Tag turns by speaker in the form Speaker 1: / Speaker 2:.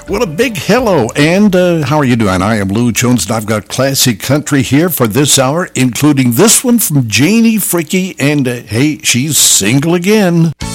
Speaker 1: Well, a big hello, and how are you doing? I am Lou Jones, and I've got classic country here for this hour, including this one from Janie Fricke, and hey, she's single again.